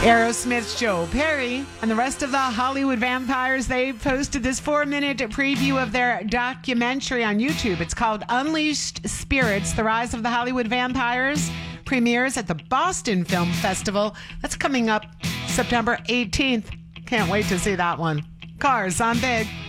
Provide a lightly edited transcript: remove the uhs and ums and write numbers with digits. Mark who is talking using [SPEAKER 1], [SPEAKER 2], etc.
[SPEAKER 1] Aerosmith's Joe Perry and the rest of the Hollywood Vampires, they posted this 4-minute preview of their documentary on YouTube. It's called Unleashed Spirits, The Rise of the Hollywood Vampires. Premieres at the Boston Film Festival. That's coming up September 18th. Can't wait to see that one. Cars on Big.